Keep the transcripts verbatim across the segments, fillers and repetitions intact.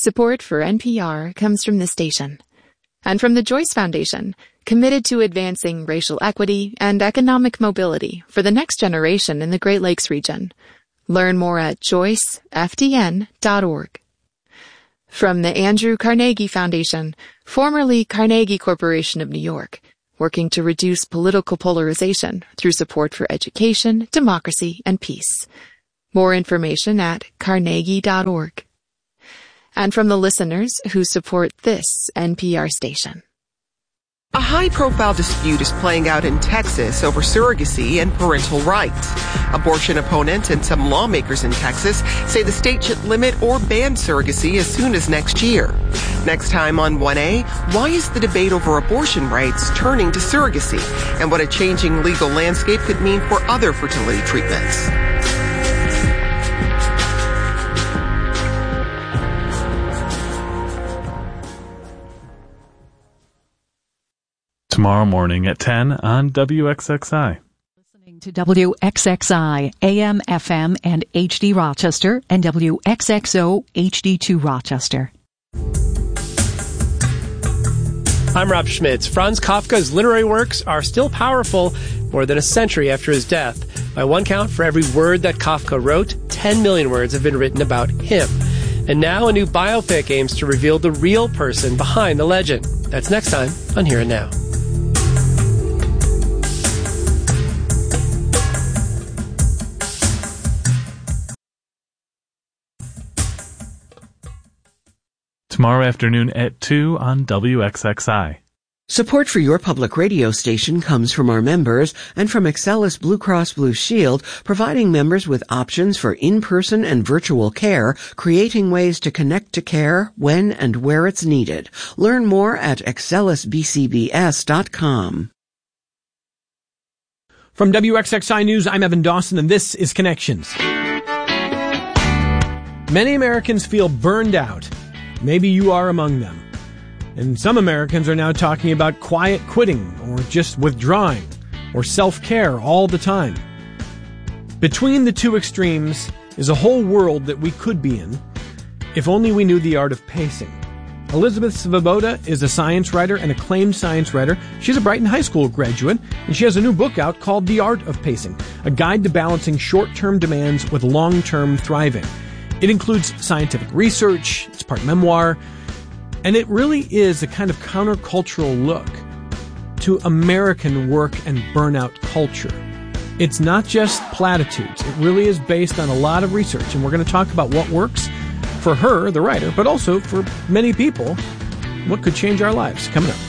Support for N P R comes from the station and from the Joyce Foundation, committed to advancing racial equity and economic mobility for the next generation in the Great Lakes region. Learn more at joyce f d n dot org. From the Andrew Carnegie Foundation, formerly Carnegie Corporation of New York, working to reduce political polarization through support for education, democracy, and peace. More information at carnegie dot org. And from the listeners who support this N P R station. A high-profile dispute is playing out in Texas over surrogacy and parental rights. Abortion opponents and some lawmakers in Texas say the state should limit or ban surrogacy as soon as next year. Next time on one A, why is the debate over abortion rights turning to surrogacy, and what a changing legal landscape could mean for other fertility treatments? Tomorrow morning at ten on W X X I. Listening to W X X I, A M, F M, and H D Rochester, and W X X O, H D two Rochester. I'm Rob Schmitz. Franz Kafka's literary works are still powerful more than a century after his death. By one count, for every word that Kafka wrote, ten million words have been written about him. And now a new biopic aims to reveal the real person behind the legend. That's next time on Here and Now. Tomorrow afternoon at two on W X X I. Support for your public radio station comes from our members and from Excellus Blue Cross Blue Shield, providing members with options for in-person and virtual care, creating ways to connect to care when and where it's needed. Learn more at excellus b c b s dot com. From W X X I News, I'm Evan Dawson, and this is Connections. Many Americans feel burned out. Maybe you are among them. And some Americans are now talking about quiet quitting or just withdrawing or self-care all the time. Between the two extremes is a whole world that we could be in if only we knew the art of pacing. Elizabeth Svoboda is a science writer, an acclaimed science writer. She's a Brighton High School graduate, and she has a new book out called The Art of Pacing, a guide to balancing short-term demands with long-term thriving. It includes scientific research, it's part memoir, and it really is a kind of countercultural look to American work and burnout culture. It's not just platitudes. It really is based on a lot of research, and we're going to talk about what works for her, the writer, but also for many people, what could change our lives. Coming up.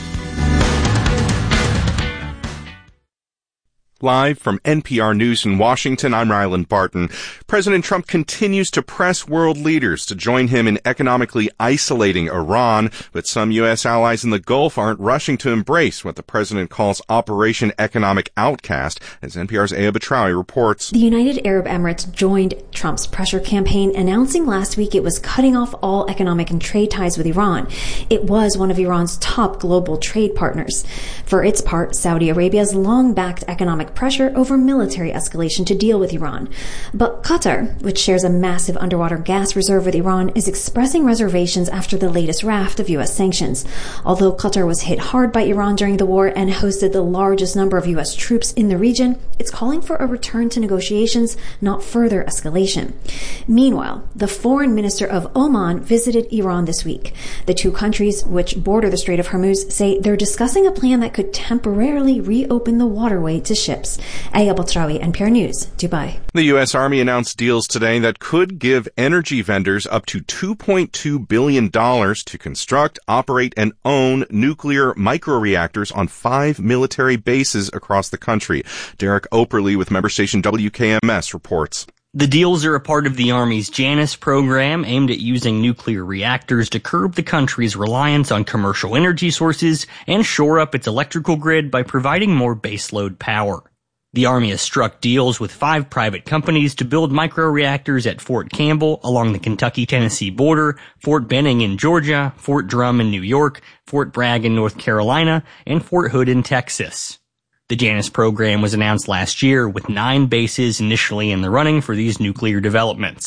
Live from N P R News in Washington, I'm Ryland Barton. President Trump continues to press world leaders to join him in economically isolating Iran, but some U S allies in the Gulf aren't rushing to embrace what the president calls Operation Economic Outcast, as N P R's Aya Batrawi reports. The United Arab Emirates joined Trump's pressure campaign, announcing last week it was cutting off all economic and trade ties with Iran. It was one of Iran's top global trade partners. For its part, Saudi Arabia's long-backed economic pressure over military escalation to deal with Iran. But Qatar, which shares a massive underwater gas reserve with Iran, is expressing reservations after the latest raft of U S sanctions. Although Qatar was hit hard by Iran during the war and hosted the largest number of U S troops in the region, it's calling for a return to negotiations, not further escalation. Meanwhile, the foreign minister of Oman visited Iran this week. The two countries, which border the Strait of Hormuz, say they're discussing a plan that could temporarily reopen the waterway to ships. Aya Batrawi, N P R News, Dubai. The U S Army announced deals today that could give energy vendors up to two point two billion dollars to construct, operate, and own nuclear microreactors on five military bases across the country. Derek Operly with member station W K M S reports. The deals are a part of the Army's Janus program aimed at using nuclear reactors to curb the country's reliance on commercial energy sources and shore up its electrical grid by providing more baseload power. The Army has struck deals with five private companies to build microreactors at Fort Campbell along the Kentucky-Tennessee border, Fort Benning in Georgia, Fort Drum in New York, Fort Bragg in North Carolina, and Fort Hood in Texas. The Janus program was announced last year with nine bases initially in the running for these nuclear developments.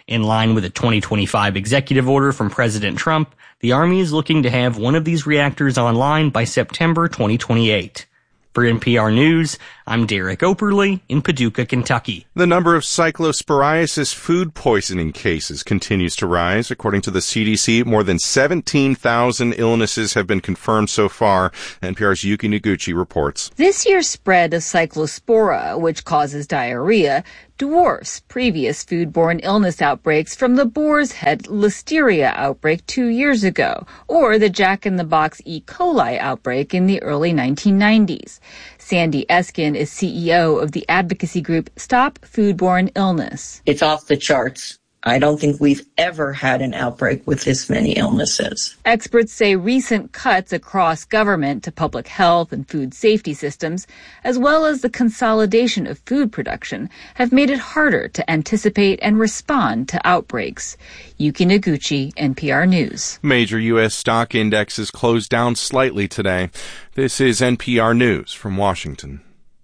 In line with a twenty twenty-five executive order from President Trump, the Army is looking to have one of these reactors online by September twenty twenty-eight. For N P R News, I'm Derek Operley in Paducah, Kentucky. The number of cyclosporiasis food poisoning cases continues to rise. According to the C D C, more than seventeen thousand illnesses have been confirmed so far. N P R's Yuki Noguchi reports. This year's spread of cyclospora, which causes diarrhea, dwarfs previous foodborne illness outbreaks from the Boar's Head Listeria outbreak two years ago, or the Jack-in-the-Box E. coli outbreak in the early nineteen nineties. Sandy Eskin is C E O of the advocacy group Stop Foodborne Illness. It's off the charts. I don't think we've ever had an outbreak with this many illnesses. Experts say recent cuts across government to public health and food safety systems, as well as the consolidation of food production, have made it harder to anticipate and respond to outbreaks. Yuki Noguchi, N P R News. Major U S stock indexes closed down slightly today. This is N P R News from Washington.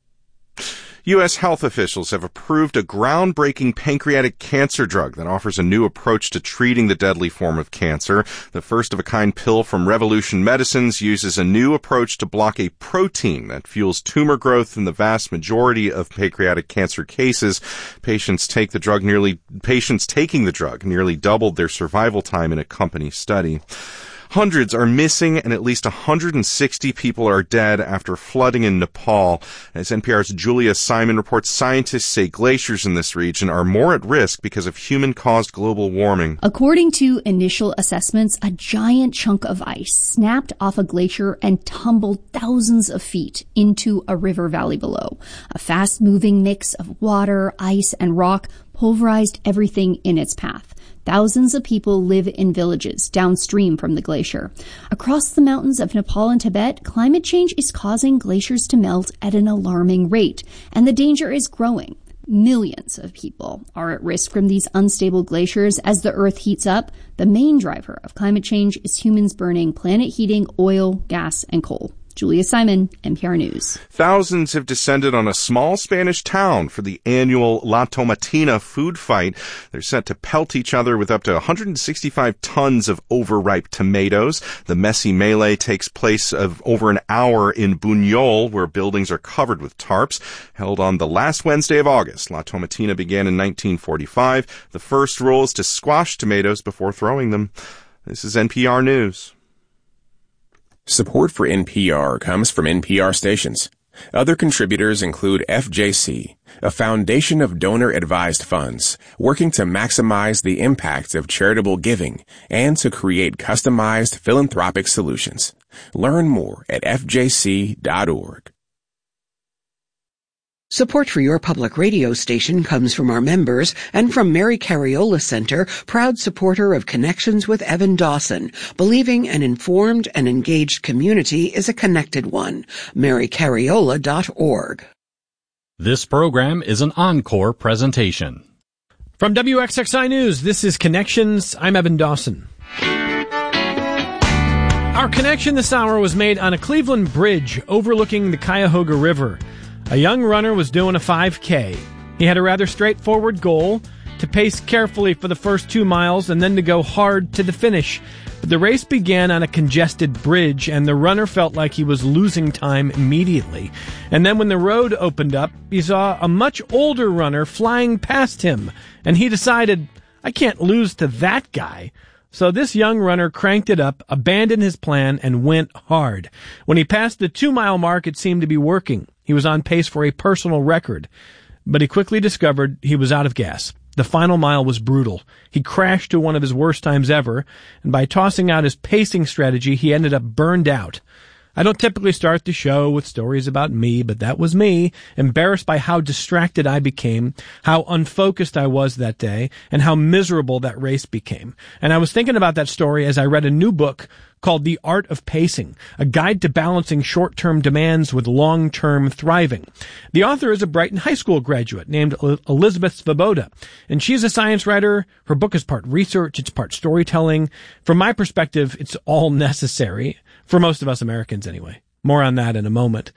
U S health officials have approved a groundbreaking pancreatic cancer drug that offers a new approach to treating the deadly form of cancer. The first-of-a-kind pill from Revolution Medicines uses a new approach to block a protein that fuels tumor growth in the vast majority of pancreatic cancer cases. Patients take the drug nearly, patients taking the drug nearly doubled their survival time in a company study. Hundreds are missing and at least one hundred sixty people are dead after flooding in Nepal. As N P R's Julia Simon reports, scientists say glaciers in this region are more at risk because of human-caused global warming. According to initial assessments, a giant chunk of ice snapped off a glacier and tumbled thousands of feet into a river valley below. A fast-moving mix of water, ice, and rock pulverized everything in its path. Thousands of people live in villages downstream from the glacier. Across the mountains of Nepal and Tibet, climate change is causing glaciers to melt at an alarming rate, and the danger is growing. Millions of people are at risk from these unstable glaciers as the Earth heats up. The main driver of climate change is humans burning planet heating oil, gas, and coal. Julia Simon, N P R News. Thousands have descended on a small Spanish town for the annual La Tomatina food fight. They're set to pelt each other with up to one hundred sixty-five tons of overripe tomatoes. The messy melee takes place of over an hour in Buñol, where buildings are covered with tarps. Held on the last Wednesday of August, La Tomatina began in nineteen forty-five. The first rule is to squash tomatoes before throwing them. This is N P R News. Support for N P R comes from N P R stations. Other contributors include F J C, a foundation of donor-advised funds working to maximize the impact of charitable giving and to create customized philanthropic solutions. Learn more at f j c dot org. Support for your public radio station comes from our members and from Mary Cariola Center, proud supporter of Connections with Evan Dawson, believing an informed and engaged community is a connected one. mary cariola dot org. This program is an encore presentation. From W X X I News, this is Connections. I'm Evan Dawson. Our connection this hour was made on a Cleveland bridge overlooking the Cuyahoga River. A young runner was doing a five K. He had a rather straightforward goal, to pace carefully for the first two miles and then to go hard to the finish. But the race began on a congested bridge, and the runner felt like he was losing time immediately. And then when the road opened up, he saw a much older runner flying past him, and he decided, I can't lose to that guy. So this young runner cranked it up, abandoned his plan, and went hard. When he passed the two-mile mark, it seemed to be working. He was on pace for a personal record. But he quickly discovered he was out of gas. The final mile was brutal. He crashed to one of his worst times ever, and by tossing out his pacing strategy, he ended up burned out. I don't typically start the show with stories about me, but that was me, embarrassed by how distracted I became, how unfocused I was that day, and how miserable that race became. And I was thinking about that story as I read a new book called The Art of Pacing, a guide to balancing short-term demands with long-term thriving. The author is a Brighton High School graduate named Elizabeth Svoboda, and she's a science writer. Her book is part research, it's part storytelling. From my perspective, it's all necessary. For most of us Americans, anyway. More on that in a moment.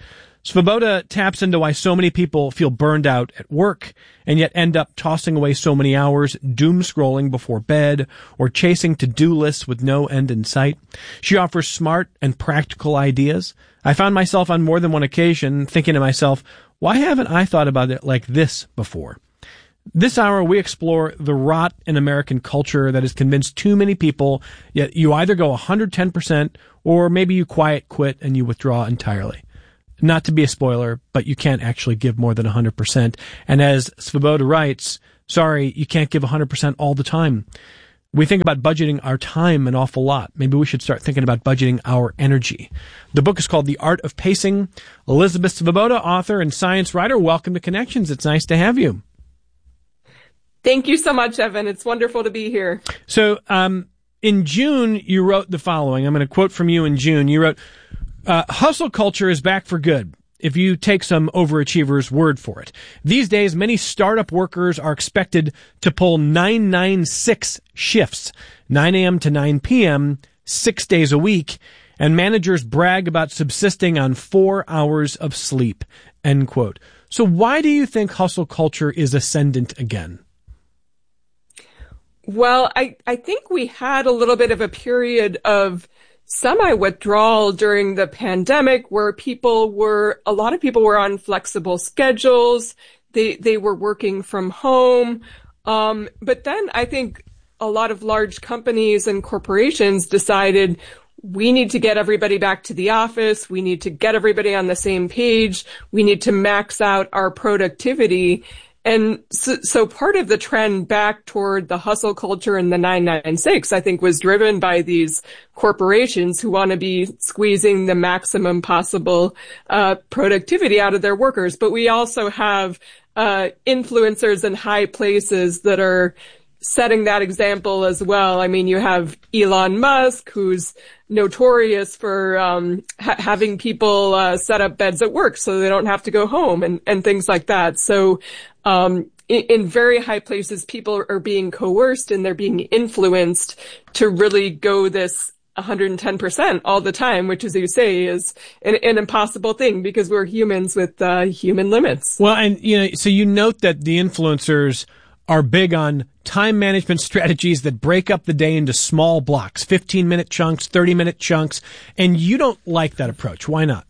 Svoboda taps into why so many people feel burned out at work and yet end up tossing away so many hours doom scrolling before bed or chasing to-do lists with no end in sight. She offers smart and practical ideas. I found myself on more than one occasion thinking to myself, why haven't I thought about it like this before? This hour, we explore the rot in American culture that has convinced too many people, yet you either go one hundred ten percent or maybe you quiet quit and you withdraw entirely. Not to be a spoiler, but you can't actually give more than one hundred percent. And as Svoboda writes, sorry, you can't give one hundred percent all the time. We think about budgeting our time an awful lot. Maybe we should start thinking about budgeting our energy. The book is called The Art of Pacing. Elizabeth Svoboda, author and science writer, welcome to Connections. It's nice to have you. Thank you so much, Evan. It's wonderful to be here. So, um, in June, you wrote the following. I'm going to quote from you in June. You wrote, uh, hustle culture is back for good, if you take some overachievers' word for it. These days, many startup workers are expected to pull nine nine six shifts, nine a.m. to nine p.m., six days a week, and managers brag about subsisting on four hours of sleep, end quote. So why do you think hustle culture is ascendant again? Well, I, I think we had a little bit of a period of semi-withdrawal during the pandemic where people were, a lot of people were on flexible schedules. They, they were working from home. Um, but then I think a lot of large companies and corporations decided we need to get everybody back to the office. We need to get everybody on the same page. We need to max out our productivity. And so, so part of the trend back toward the hustle culture and the nine nine six, I think, was driven by these corporations who want to be squeezing the maximum possible uh productivity out of their workers. But we also have uh influencers in high places that are setting that example as well. I mean, you have Elon Musk, who's notorious for um ha- having people uh set up beds at work so they don't have to go home and, and things like that. So um in, in very high places, people are being coerced and they're being influenced to really go this one hundred ten percent all the time, which, as you say, is an, an impossible thing because we're humans with uh, human limits. Well, and, you know, so you note that the influencers are big on time management strategies that break up the day into small blocks, fifteen minute chunks, thirty minute chunks, and you don't like that approach. Why not?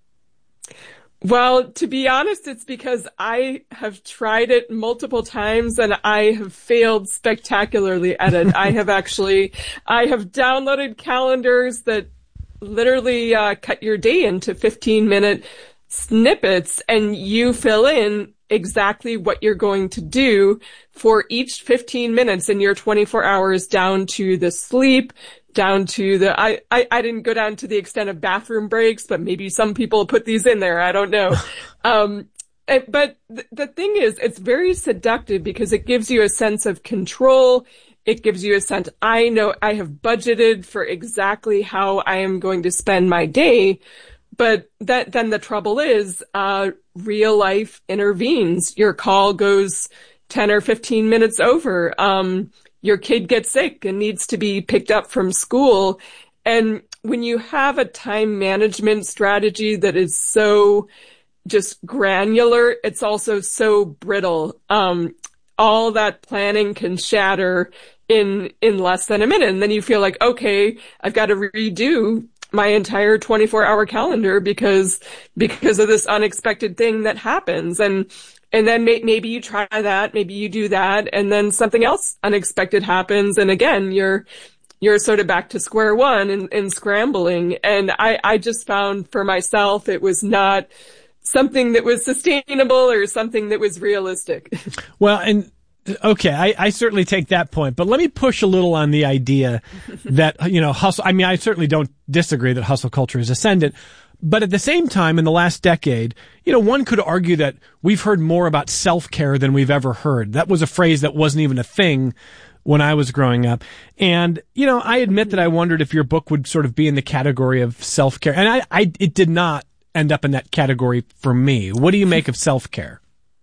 Well, to be honest, it's because I have tried it multiple times and I have failed spectacularly at it. I have actually, I have downloaded calendars that literally uh, cut your day into fifteen minute snippets and you fill in exactly what you're going to do for each fifteen minutes in your twenty-four hours, down to the sleep, down to the, I, I, I didn't go down to the extent of bathroom breaks, but maybe some people put these in there. I don't know. um, but th- the thing is, it's very seductive because it gives you a sense of control. It gives you a sense, I know I have budgeted for exactly how I am going to spend my day. But that, then the trouble is, uh, real life intervenes. Your call goes ten or fifteen minutes over. Um, your kid gets sick and needs to be picked up from school. And when you have a time management strategy that is so just granular, it's also so brittle. Um, all that planning can shatter in, in less than a minute. And then you feel like, okay, I've got to redo my entire twenty-four hour calendar because, because of this unexpected thing that happens. And, and then may, maybe you try that, maybe you do that, and then something else unexpected happens. And again, you're, you're sort of back to square one and, and scrambling. And I, I just found for myself, it was not something that was sustainable or something that was realistic. Well, and okay, I, I certainly take that point, but let me push a little on the idea that, you know, hustle, I mean, I certainly don't disagree that hustle culture is ascendant, but at the same time, in the last decade, you know, one could argue that we've heard more about self-care than we've ever heard. That was a phrase that wasn't even a thing when I was growing up. And, you know, I admit that I wondered if your book would sort of be in the category of self-care. And I, I, it did not end up in that category for me. What do you make of self-care?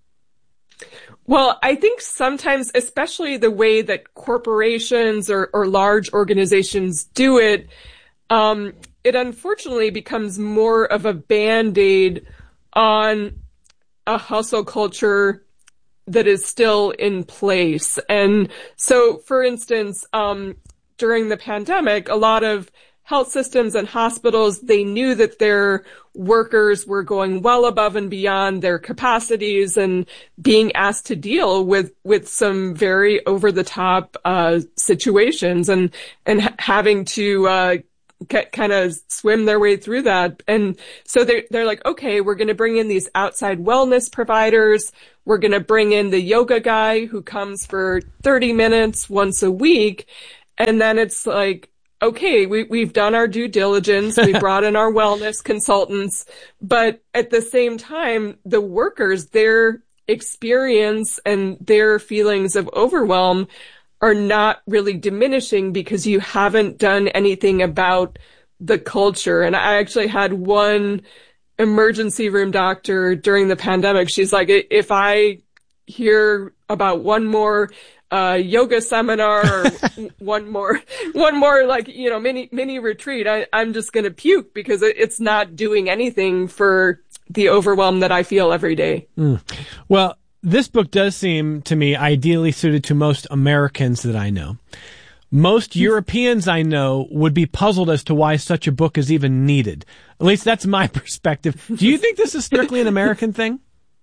Well, I think sometimes, especially the way that corporations or, or large organizations do it, um, it unfortunately becomes more of a Band-Aid on a hustle culture that is still in place. And so, for instance, um, during the pandemic, a lot of health systems and hospitals, they knew that their workers were going well above and beyond their capacities and being asked to deal with, with some very over the top, uh, situations and, and ha- having to, uh, c- kind of swim their way through that. And so they're, they're like, okay, we're going to bring in these outside wellness providers. We're going to bring in the yoga guy who comes for thirty minutes once a week. And then it's like, okay, we, we've done our due diligence. We brought in our wellness consultants. But at the same time, the workers, their experience and their feelings of overwhelm are not really diminishing because you haven't done anything about the culture. And I actually had one emergency room doctor during the pandemic. She's like, if I hear about one more uh, yoga seminar or one more, one more like, you know, mini, mini retreat, I, I'm just going to puke because it's not doing anything for the overwhelm that I feel every day. Mm. Well, this book does seem to me ideally suited to most Americans that I know. Most Europeans I know would be puzzled as to why such a book is even needed. At least that's my perspective. Do you think this is strictly an American thing?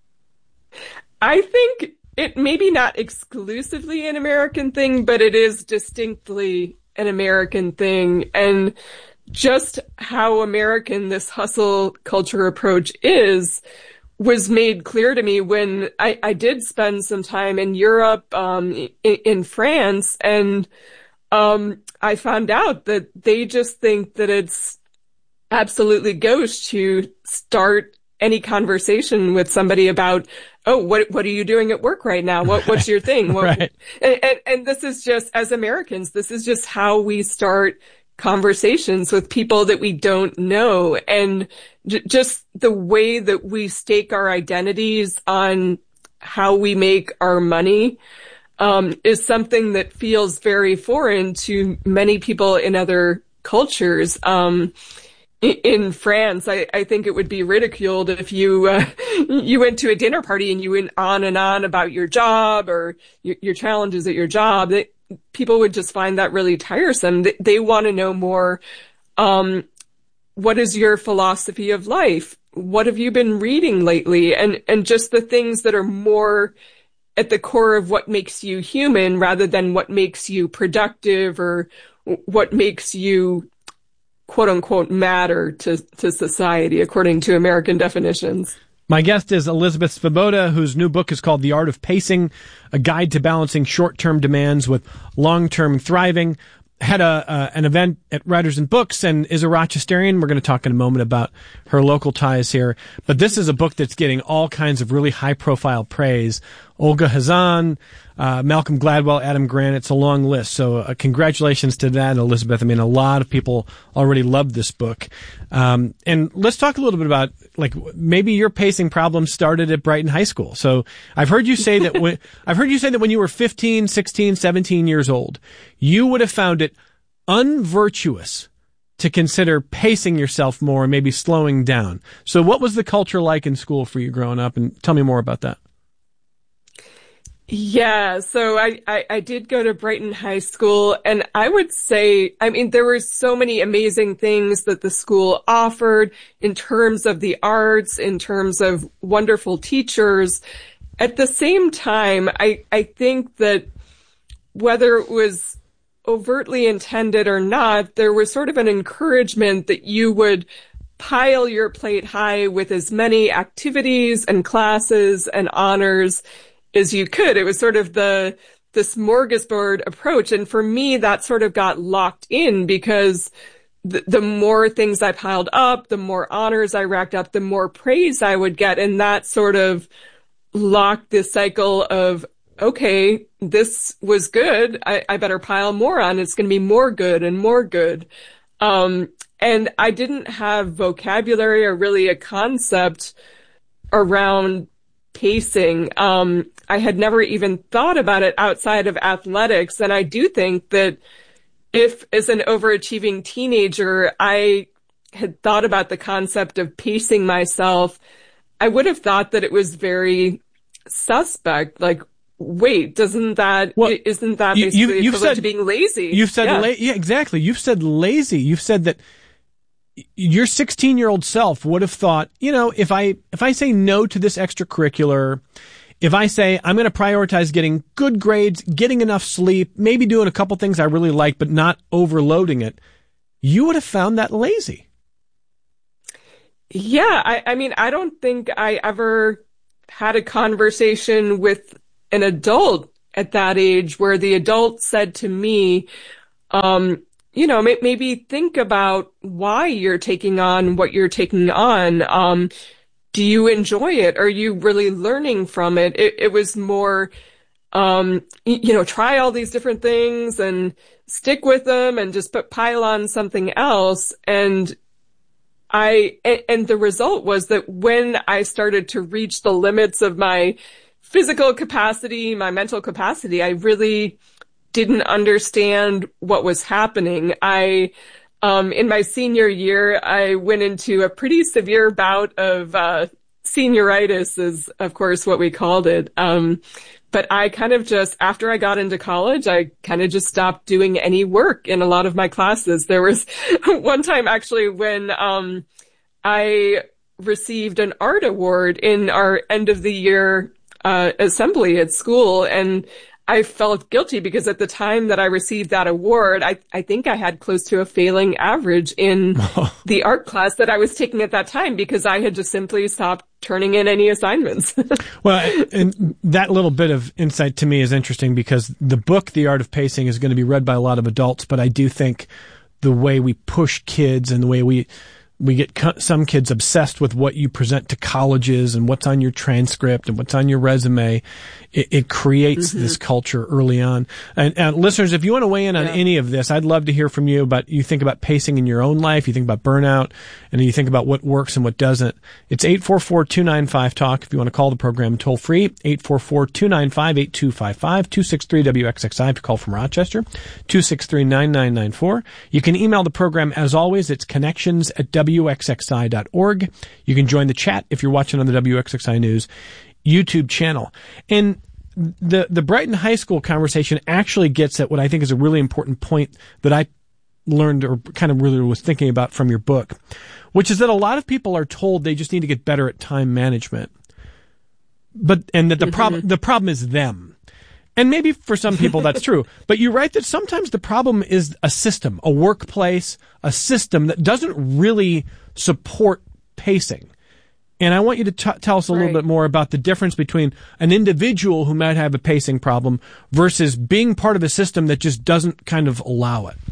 I think it maybe not exclusively an American thing, but it is distinctly an American thing. And just how American this hustle culture approach is was made clear to me when I, I did spend some time in Europe, um, in, in France, and um, I found out that they just think that it's absolutely gauche to start any conversation with somebody about, oh, what what are you doing at work right now? What what's your thing? What, right. and, and and this is just, as Americans, this is just how we start conversations with people that we don't know, and j- just the way that we stake our identities on how we make our money um, is something that feels very foreign to many people in other cultures. Um, In France, I, I think it would be ridiculed if you uh, you went to a dinner party and you went on and on about your job or your, your challenges at your job. They, people would just find that really tiresome. They, they want to know more. Um, what is your philosophy of life? What have you been reading lately? And and just the things that are more at the core of what makes you human, rather than what makes you productive or what makes you, quote unquote, matter to, to society, according to American definitions. My guest is Elizabeth Svoboda, whose new book is called The Art of Pacing, A Guide to Balancing Short-Term Demands with Long-Term Thriving. Had a uh, an event at Writers and Books and is a Rochesterian. We're going to talk in a moment about her local ties here. But this is a book that's getting all kinds of really high-profile praise. Olga Khazan, uh, Malcolm Gladwell, Adam Grant. It's a long list. So uh, congratulations to that, Elizabeth. I mean, a lot of people already love this book. Um, and let's talk a little bit about, like, maybe your pacing problem started at Brighton High School. So I've heard you say that when, I've heard you say that when you were fifteen, sixteen, seventeen years old, you would have found it unvirtuous to consider pacing yourself more and maybe slowing down. So what was the culture like in school for you growing up? And tell me more about that. Yeah, so I, I, I did go to Brighton High School, and I would say, I mean, there were so many amazing things that the school offered in terms of the arts, in terms of wonderful teachers. At the same time, I, I think that whether it was overtly intended or not, there was sort of an encouragement that you would pile your plate high with as many activities and classes and honors as you could. It was sort of the, the smorgasbord approach. And for me, that sort of got locked in because the, the more things I piled up, the more honors I racked up, the more praise I would get. And that sort of locked this cycle of, okay, this was good. I, I better pile more on. It's going to be more good and more good. Um, and I didn't have vocabulary or really a concept around pacing. Um, I had never even thought about it outside of athletics. And I do think that if, as an overachieving teenager, I had thought about the concept of pacing myself, I would have thought that it was very suspect. Like, wait, doesn't that, well, isn't that basically you, you've equivalent said, to being lazy? You've said, yeah. La- yeah, exactly. You've said lazy. You've said that your sixteen-year-old self would have thought, you know, if I, if I say no to this extracurricular, if I say I'm going to prioritize getting good grades, getting enough sleep, maybe doing a couple things I really like, but not overloading it, you would have found that lazy. Yeah. I, I mean, I don't think I ever had a conversation with an adult at that age where the adult said to me, um, you know, may- maybe think about why you're taking on what you're taking on. Um, do you enjoy it? Are you really learning from it? It, it was more, um, you know, try all these different things and stick with them and just put pile on something else. And I, and the result was that when I started to reach the limits of my physical capacity, my mental capacity, I really didn't understand what was happening. I, um, in my senior year, I went into a pretty severe bout of, uh, senioritis is, of course, what we called it. Um, but I kind of just, after I got into college, I kind of just stopped doing any work in a lot of my classes. There was one time actually when, um, I received an art award in our end of the year, uh, assembly at school, and I felt guilty because at the time that I received that award, I, I think I had close to a failing average in the art class that I was taking at that time because I had just simply stopped turning in any assignments. Well, and that little bit of insight to me is interesting because the book, The Art of Pacing, is going to be read by a lot of adults, but I do think the way we push kids and the way we We get co- some kids obsessed with what you present to colleges and what's on your transcript and what's on your resume. It, it creates mm-hmm. this culture early on. And, and listeners, if you want to weigh in on yeah. any of this, I'd love to hear from you about, you think about pacing in your own life, you think about burnout, and you think about what works and what doesn't. It's eight four four, two nine five, talk if you want to call the program toll free, eight four four, two nine five, eight two five five, two six three W X X I if you call from Rochester, two six three, nine nine nine four. You can email the program as always. It's connections at W X X I dot org. You can join the chat if you're watching on the W X X I News YouTube channel. And the the Brighton High School conversation actually gets at what I think is a really important point that I learned or kind of really was thinking about from your book, which is that a lot of people are told they just need to get better at time management. But and that the mm-hmm. problem the problem is them. And maybe for some people that's true. But you write that sometimes the problem is a system, a workplace, a system that doesn't really support pacing. And I want you to t- tell us a little right. bit more about the difference between an individual who might have a pacing problem versus being part of a system that just doesn't kind of allow it.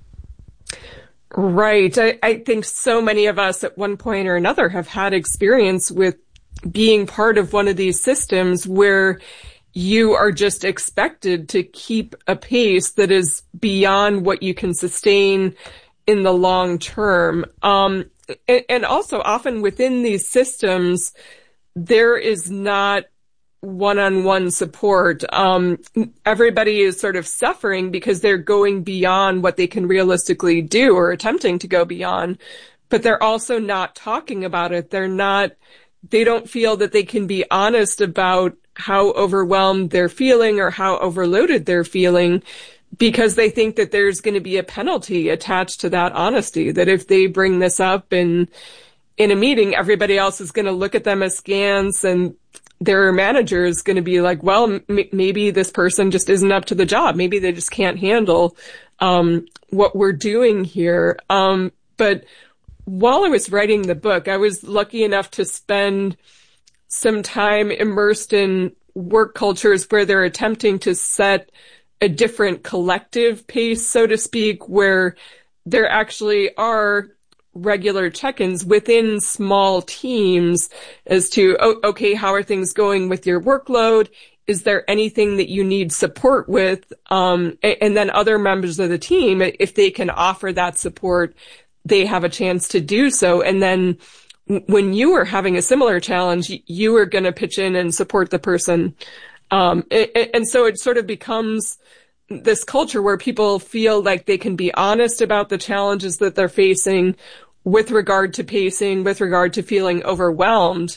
Right. I, I think so many of us at one point or another have had experience with being part of one of these systems where you are just expected to keep a pace that is beyond what you can sustain in the long term. Um, and, and also often within these systems, there is not one-on-one support. Um, everybody is sort of suffering because they're going beyond what they can realistically do or attempting to go beyond, but they're also not talking about it. They're not, they don't feel that they can be honest about how overwhelmed they're feeling or how overloaded they're feeling because they think that there's going to be a penalty attached to that honesty, that if they bring this up in, in a meeting, everybody else is going to look at them askance and their manager is going to be like, well, m- maybe this person just isn't up to the job. Maybe they just can't handle, um, what we're doing here. Um, but while I was writing the book, I was lucky enough to spend some time immersed in work cultures where they're attempting to set a different collective pace, so to speak, where there actually are regular check-ins within small teams as to, oh, okay, how are things going with your workload? Is there anything that you need support with? Um, and then other members of the team, if they can offer that support, they have a chance to do so. And then when you are having a similar challenge, you are going to pitch in and support the person. Um, and so it sort of becomes this culture where people feel like they can be honest about the challenges that they're facing with regard to pacing, with regard to feeling overwhelmed.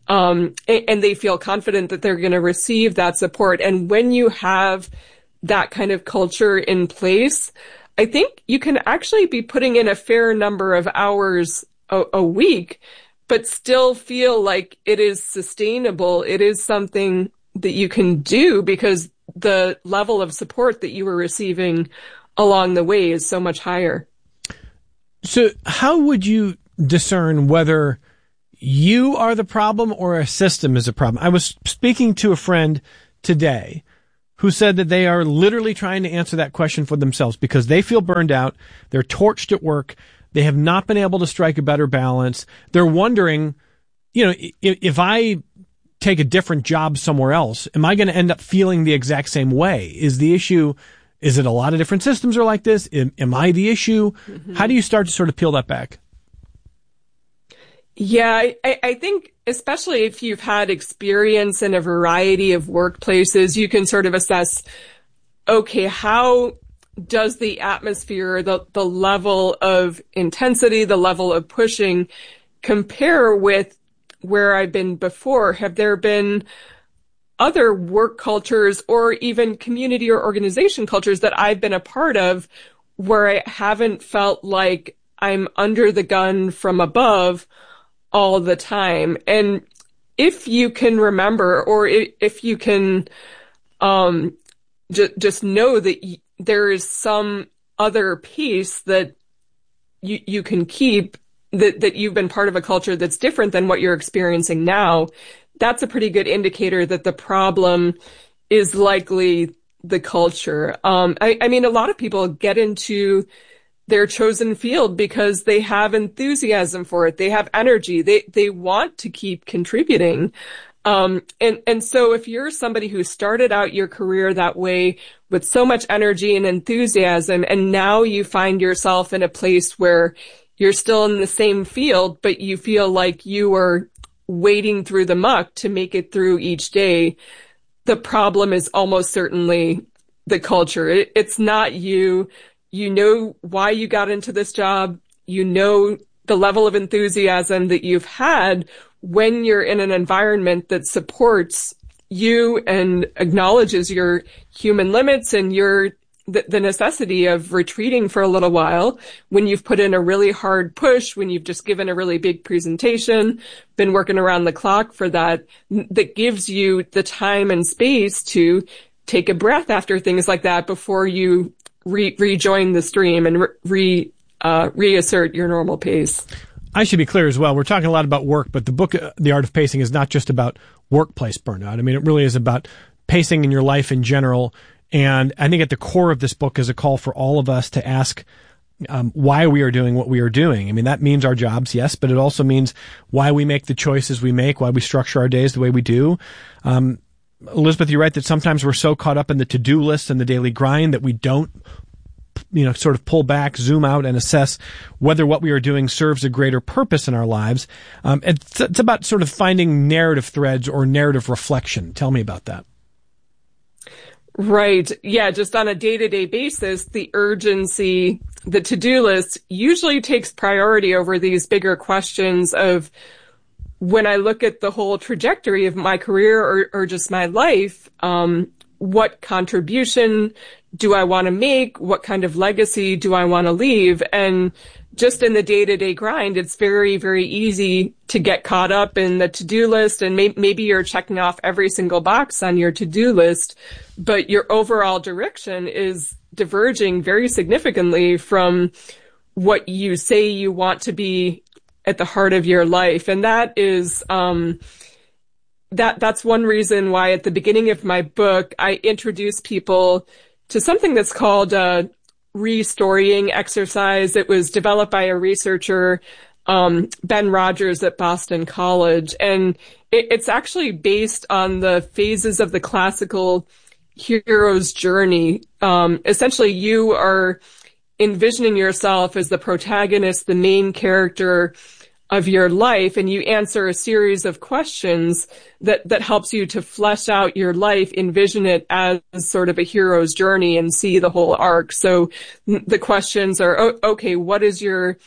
Um, and, and they feel confident that they're going to receive that support. And when you have that kind of culture in place, I think you can actually be putting in a fair number of hours a, a week, but still feel like it is sustainable. It is something that you can do because the level of support that you were receiving along the way is so much higher. So how would you discern whether you are the problem or a system is a problem? I was speaking to a friend today who said that they are literally trying to answer that question for themselves because they feel burned out. They're torched at work. They have not been able to strike a better balance. They're wondering, you know, if, if I take a different job somewhere else, am I going to end up feeling the exact same way? Is the issue, is it a lot of different systems are like this? Am, am I the issue? Mm-hmm. How do you start to sort of peel that back? Yeah, I, I think especially if you've had experience in a variety of workplaces, you can sort of assess, okay, how does the atmosphere, the, the level of intensity, the level of pushing compare with where I've been before? Have there been other work cultures or even community or organization cultures that I've been a part of where I haven't felt like I'm under the gun from above all the time? And if you can remember, or if you can um, j- just know that y- there is some other piece that you you can keep, that, that you've been part of a culture that's different than what you're experiencing now, that's a pretty good indicator that the problem is likely the culture. Um, I, I mean, a lot of people get into their chosen field because they have enthusiasm for it. They have energy. They, they want to keep contributing. Um, and, and so if you're somebody who started out your career that way with so much energy and enthusiasm, and now you find yourself in a place where you're still in the same field, but you feel like you are wading through the muck to make it through each day, the problem is almost certainly the culture. It, it's not you. You know why you got into this job. You know the level of enthusiasm that you've had when you're in an environment that supports you and acknowledges your human limits and your the, the necessity of retreating for a little while when you've put in a really hard push, when you've just given a really big presentation, been working around the clock for that, that gives you the time and space to take a breath after things like that before you Re- rejoin the stream and re, re uh, reassert your normal pace. I should be clear as well. We're talking a lot about work, but the book, uh, The Art of Pacing, is not just about workplace burnout. I mean, it really is about pacing in your life in general. And I think at the core of this book is a call for all of us to ask um, why we are doing what we are doing. I mean, that means our jobs, yes, but it also means why we make the choices we make, why we structure our days the way we do. Um, Elizabeth, you're right that sometimes we're so caught up in the to-do list and the daily grind that we don't, you know, sort of pull back, zoom out, and assess whether what we are doing serves a greater purpose in our lives. Um, it's, it's about sort of finding narrative threads or narrative reflection. Tell me about that. Right. Yeah, just on a day-to-day basis, the urgency, the to-do list usually takes priority over these bigger questions of, when I look at the whole trajectory of my career or, or just my life, um, what contribution do I want to make? What kind of legacy do I want to leave? And just in the day-to-day grind, it's very, very easy to get caught up in the to-do list. And may- maybe you're checking off every single box on your to-do list, but your overall direction is diverging very significantly from what you say you want to be at the heart of your life. And that is, um, that, that's one reason why at the beginning of my book, I introduce people to something that's called a restorying exercise. It was developed by a researcher, um, Ben Rogers at Boston College. And it, it's actually based on the phases of the classical hero's journey. Um, essentially you are envisioning yourself as the protagonist, the main character of your life, and you answer a series of questions that, that helps you to flesh out your life, envision it as sort of a hero's journey and see the whole arc. So the questions are, okay, what is your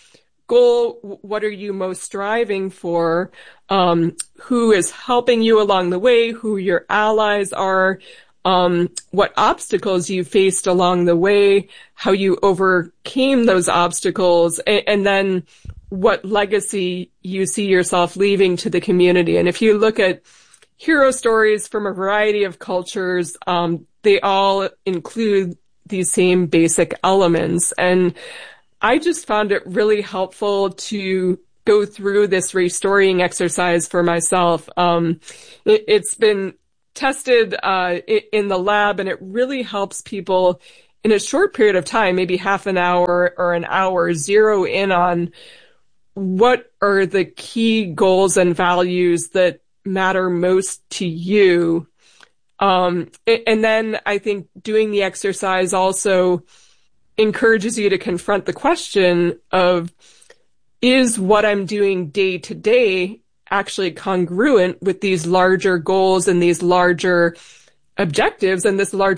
goal? What are you most striving for? Um, who is helping you along the way? Who your allies are? Um, what obstacles you faced along the way? How you overcame those obstacles? And, and then what legacy you see yourself leaving to the community. And if you look at hero stories from a variety of cultures, um, they all include these same basic elements. And I just found it really helpful to go through this restoring exercise for myself. Um, it, it's been tested uh, in the lab, and it really helps people in a short period of time, maybe half an hour or an hour, zero in on what are the key goals and values that matter most to you. Um, and then I think doing the exercise also encourages you to confront the question of, is what I'm doing day to day actually congruent with these larger goals and these larger objectives and this larger